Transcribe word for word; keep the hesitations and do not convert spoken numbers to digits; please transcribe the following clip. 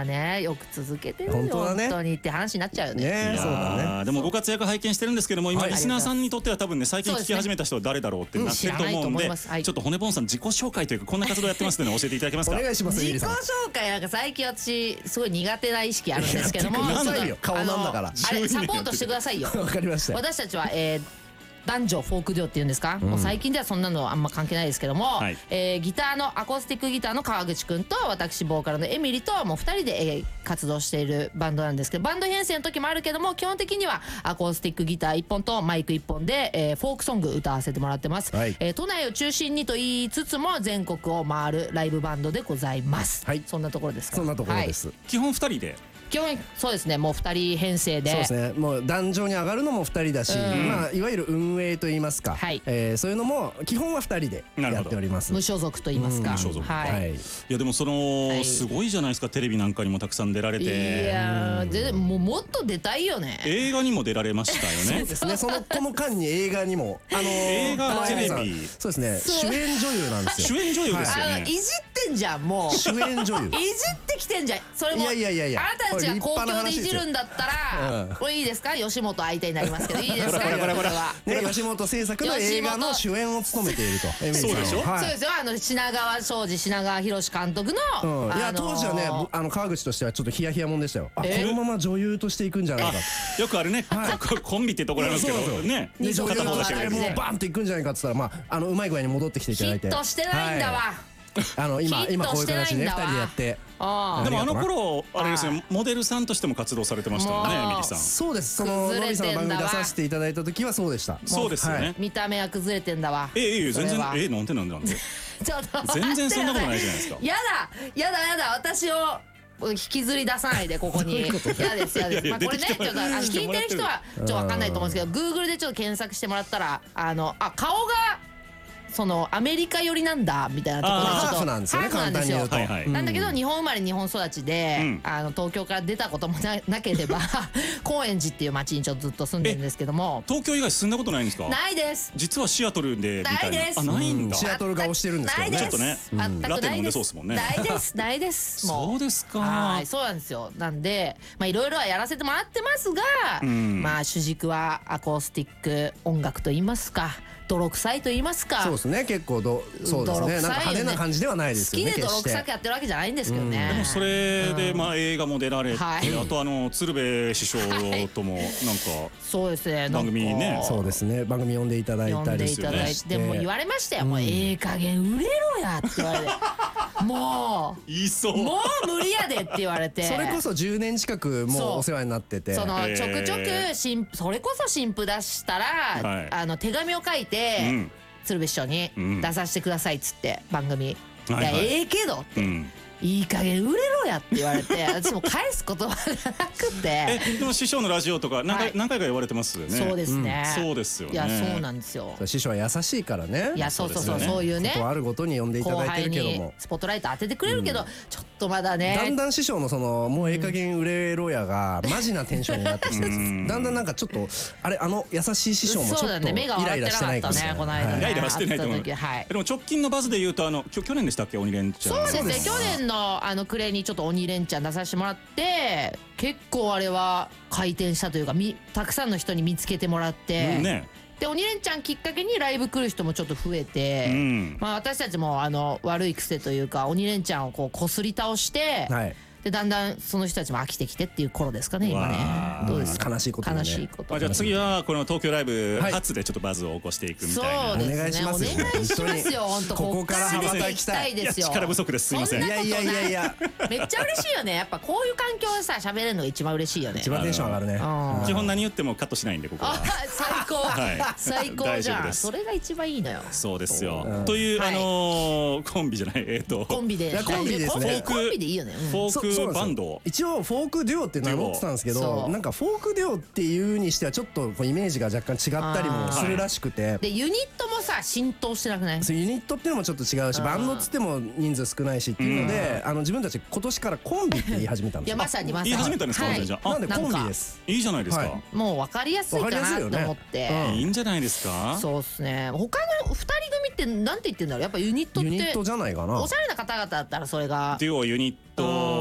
あね、よく続けてるよ本当だね本当にって話になっちゃうよね。 ね、そうだね。 でもご活躍拝見してるんですけども、今はいリスナーさんにとっては多分ね、最近聞き始めた人は誰だろうってなってると思うんで、ちょっと骨ボンさん自己紹介というかこんな活動やってますので教えていただけますか。 お願いします。 自己紹介なんか最近私すごい苦手な意識あるんですけども、 顔なんだからあれサポートしてくださいよ。 わかりました。 私たちはえー男女フォークデュオっていうんですか、うん、もう最近ではそんなのあんま関係ないですけども、はい、えー、ギターのアコースティックギターの川口くんと私ボーカルのエミリともうふたりで、えー、活動しているバンドなんですけど、バンド編成の時もあるけども基本的にはアコースティックギターいっぽんとマイクいっぽんで、えー、フォークソング歌わせてもらってます、はい、えー、都内を中心にと言いつつも全国を回るライブバンドでございます、はい、そんなところですか。 そんなところです、はい、 基本ふたりで基本そうですね、もうふたり編成で、 そうですね、もう壇上に上がるのもふたりだし、まあいわゆる運営といいますか、はい、えー、そういうのも基本はふたりでやっております。 無所属と言いますか。 無所属、はい、いやでもその、はい、すごいじゃないですか、テレビなんかにもたくさん出られて。 いやでもうもっと出たいよね。 映画にも出られましたよね。 そうですね、そのこの間に映画にもあのー、 映画テレビ、 そうですね、主演女優なんですよ。 主演女優ですよね。 いじってんじゃんもう。 主演女優。 いじってきてんじゃん。それもいやいやいやいや、 あなたたちが公共でいじるんだったら、これいいですか、吉本相手になりますけどいいですか。これこれこれはね、吉本制作の映画の主演を務めていると。 そうでしょ。 そうですよ、あの品川庄司品川博監督の。 いや当時はね、あの川口としてはちょっとヒヤヒヤもんでしたよ。あ、このまま女優としていくんじゃないか。 よくあるね、コンビってところなんですけどね。 女優としてもうバンっていくんじゃないかって言ったら、まああのうまい具合に戻ってきていただいて。 ヒットしてないんだわ。 あの今今こういう形でねふたりでやって。 でもあの頃あれですね、モデルさんとしても活動されてましたよね、ミキさん。 そうです、そののりさんの番組出させていただいた時はそうでした。 そうですよね。 見た目は崩れてんだわ。 ええ全然、えなんでなんでなんで。全然そんなことないじゃないですか。 やだやだやだ、私を引きずり出さないでここに。嫌です嫌です。まあこれねちょっと聞いてる人はちょっとわかんないと思うんですけど、Google でちょっと検索してもらったら、あのあ顔がそのアメリカ寄りなんだみたいなところでちょっとハーフなんですよね、簡単に言うと。 なんだけど日本生まれ日本育ちで、あの東京から出たこともななければ高円寺っていう町にちょっとずっと住んでるんですけども。 東京以外住んだことないんですか。 ないです。 実はシアトルでみたいな。 ないです。 あ、ないんだ。 シアトル顔してるんですけどね。 ちょっとね、ラテ飲んでそうですもんね。 ないですないです。 そうですか。 はい、そうなんですよ。なんでまあいろいろはやらせてもらってますが、まあ主軸はアコースティック音楽と言いますか、泥臭いと言いますか。 そうですね、結構どそうですね、なんか派手な感じではないですよね。 好きで泥臭くやってるわけじゃないんですけどね。 でもそれでまあ映画も出られて、あとあの鶴瓶師匠ともなんかそうですね、 番組にね、 そうですね、番組呼んでいただいたりして、でも言われましたよ、もうええ加減売れろやって言われて、もう言いそうもう無理やでって言われて。 それこそじゅうねん近くもうお世話になってて、 そのちょくちょく新それこそ新婦出したらあの手紙を書いて鶴瓶師匠に出させてくださいっつって番組。いやええけどって。いい加減売れろやって言われて、私も返す言葉がなくて。 えでも師匠のラジオとか何回何回か言われてますよね。 そうですね。 そうですよね。 いやそうなんですよ。 師匠は優しいからね。 いやそうそうそう、そういうね。 ことあるごとに呼んでいただいてるけども、 スポットライト当ててくれるけどちょっとまだね。 だんだん師匠のそのもうええ加減売れろやがマジなテンションになってきて、だんだんなんかちょっとあれあの優しい師匠もちょっとイライラしてないかもしれない。 イライラはしてないと思う。でも直近のバズで言うとあの去年でしたっけ、鬼レンチャン。 そうですね、去年のあの暮れにちょっと鬼レンチャン出させてもらって、結構あれは回転したというか、みたくさんの人に見つけてもらって、ね、で鬼レンチャンきっかけにライブ来る人もちょっと増えて、うん、まあ私たちもあの悪い癖というか鬼レンチャンをこうこすり倒して、はい、でだんだんその人たちも飽きてきてっていう頃ですかね今ね。どうですか。 悲しいことね。 悲しいこと。 じゃあ次はこの東京ライブ初でちょっとバズを起こしていくみたいな。 そうですね。 お願いしますよ。 お願いしますよ。本当ここから羽ばたきたいですよ。 力不足です。すみません。 いやいやいやいや。 めっちゃ嬉しいよね。やっぱこういう環境でさ喋れるのが一番嬉しいよね。 一番テンション上がるね。 基本何言ってもカットしないんでここは。 最高。最高じゃん。それが一番いいのよ。 そうですよ。というあのコンビじゃないえっとコンビでコンビですね。 コンビでいいよね。 フォークバンド。 一応フォークデュオって名乗ってたんですけど、なんかフォークデュオっていうにしてはちょっとイメージが若干違ったりもするらしくて、 でユニットもさ浸透してなくない？ そうユニットっていうのもちょっと違うし、バンドっつっても人数少ないしっていうので、あの自分たち今年からコンビって言い始めたんですよ。 いやまさにまさに言い始めたんですか。じゃあなんでコンビです。 いいじゃないですか。 もう分かりやすいかなと思って。 いいんじゃないですか。 そうですね。他のふたり組ってなんて言ってんだろう。やっぱユニットってユニットじゃないかな。 おしゃれな方々だったらそれがデュオユニット